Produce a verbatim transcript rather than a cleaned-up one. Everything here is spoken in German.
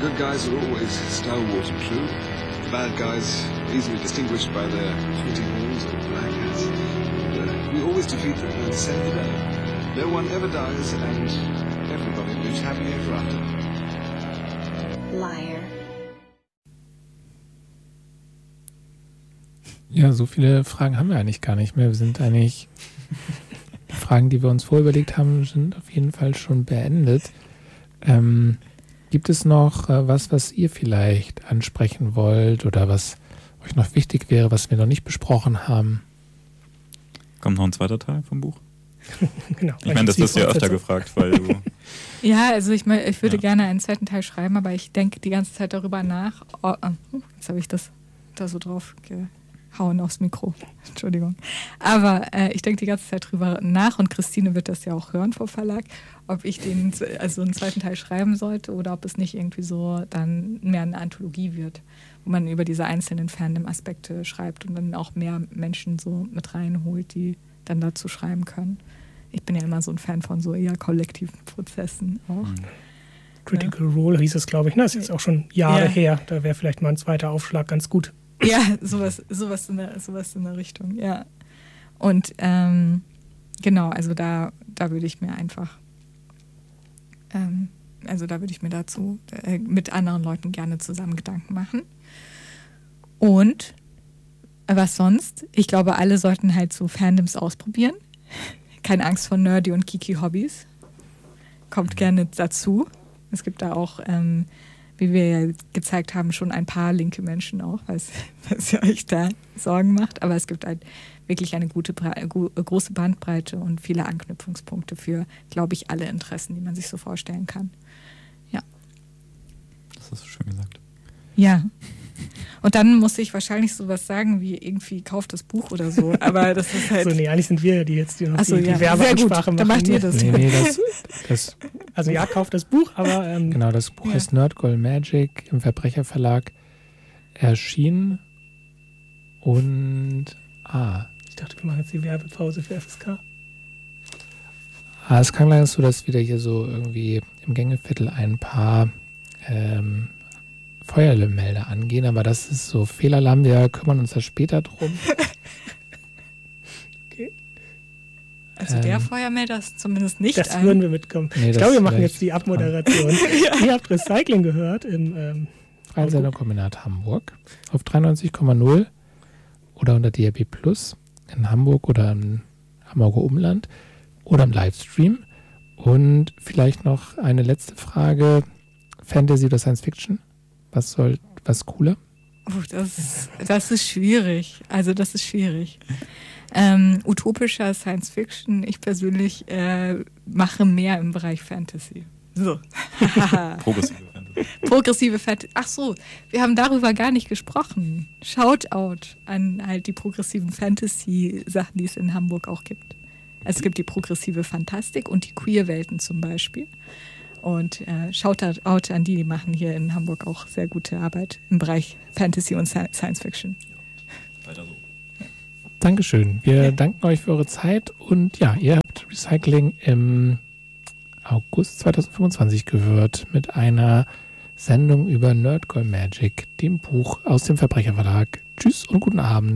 good guys are always stalwart and true. The bad guys easily distinguished by their haughty horns or black hats. And, uh, we always defeat them and save the day. No one ever dies and everybody lives happy ever after. Liar. Ja, so viele Fragen haben wir eigentlich gar nicht mehr. Wir sind eigentlich, die Fragen, die wir uns vorüberlegt haben, sind auf jeden Fall schon beendet. Ähm, gibt es noch äh, was, was ihr vielleicht ansprechen wollt oder was euch noch wichtig wäre, was wir noch nicht besprochen haben? Kommt noch ein zweiter Teil vom Buch? Genau. Ich meine, das wirst du ja öfter gefragt, weil du... Ja, also ich, mein, ich würde Ja. gerne einen zweiten Teil schreiben, aber ich denke die ganze Zeit darüber nach. Oh, oh, jetzt habe ich das da so drauf gehauen aufs Mikro. Entschuldigung. Aber äh, ich denke die ganze Zeit drüber nach und Christine wird das ja auch hören vor Verlag, ob ich den also einen zweiten Teil schreiben sollte oder ob es nicht irgendwie so dann mehr eine Anthologie wird, wo man über diese einzelnen Fandom-Aspekte schreibt und dann auch mehr Menschen so mit reinholt, die dann dazu schreiben können. Ich bin ja immer so ein Fan von so eher kollektiven Prozessen auch. Mhm. Critical Role hieß es, glaube ich. Ne? Das ist jetzt auch schon Jahre Ja. her. Da wäre vielleicht mal ein zweiter Aufschlag ganz gut. Ja, sowas, sowas, in der, sowas in der Richtung, ja. Und ähm, genau, also da, da würde ich mir einfach, ähm, also da würde ich mir dazu äh, mit anderen Leuten gerne zusammen Gedanken machen. Und was sonst? Ich glaube, alle sollten halt so Fandoms ausprobieren. Keine Angst vor nerdy und geeky Hobbys. Kommt gerne dazu. Es gibt da auch, ähm, wie wir ja gezeigt haben, schon ein paar linke Menschen auch, was, was ihr euch da Sorgen macht. Aber es gibt halt wirklich eine gute, große Bandbreite und viele Anknüpfungspunkte für, glaube ich, alle Interessen, die man sich so vorstellen kann. Ja. Das hast du schön gesagt. Ja. Und dann muss ich wahrscheinlich sowas sagen wie irgendwie kauft das Buch oder so. Aber das ist halt. So, nee, eigentlich sind wir die jetzt, die noch Ach so, die, die ja. Werbeansprache Sehr gut. machen. Dann macht ihr das. Nee, nee, das, das, Also ja, kauft das Buch, aber ähm, genau, das Buch Ja. heißt Nerdgirl Magic im Verbrecherverlag erschienen. Und ah, ich dachte, wir machen jetzt die Werbepause für F S K. ah, es kann leider so, dass wieder hier so irgendwie im Gängeviertel ein paar ähm, Feuermelder angehen, aber das ist so Fehlalarm, wir kümmern uns da später drum. Okay. Also der Ähm, Feuermelder ist zumindest nicht Das ein. würden wir mitkommen. Nee, ich das glaube, wir machen vielleicht- jetzt die Abmoderation. Ihr habt Recycling gehört im ähm, Freien Senderkombinat Hamburg auf dreiundneunzig Komma null oder unter D A B Plus in Hamburg oder im Hamburger Umland oder im Livestream. Und vielleicht noch eine letzte Frage. Fantasy oder Science Fiction? Was soll, was cooler? Oh, das, ist, das ist schwierig. Also das ist schwierig. Ähm, utopischer Science Fiction. Ich persönlich äh, mache mehr im Bereich Fantasy. So. Progressive Fantasy. Progressive Fantasy. Ach so, wir haben darüber gar nicht gesprochen. Shoutout an halt die progressiven Fantasy-Sachen, die es in Hamburg auch gibt. Es gibt die progressive Fantastik und die Queer-Welten zum Beispiel. Und äh, Shoutout an die, die machen hier in Hamburg auch sehr gute Arbeit im Bereich Fantasy und Science Fiction. Weiter so. Dankeschön. Wir Ja. danken euch für eure Zeit und ja, ihr habt Recycling im August zweitausendfünfundzwanzig gehört mit einer Sendung über Nerdgirl Magic, dem Buch aus dem Verbrecherverlag. Tschüss und guten Abend.